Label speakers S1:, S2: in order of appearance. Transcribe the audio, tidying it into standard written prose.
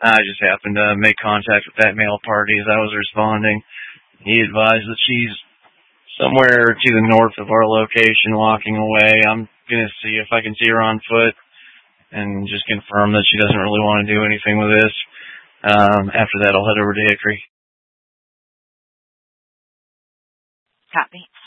S1: I just happened to make contact with that male party as I was responding. He advised that she's somewhere to the north of our location walking away. I'm going to see if I can see her on foot and just confirm that she doesn't really want to do anything with this. After that, I'll head over to Hickory.
S2: Copy.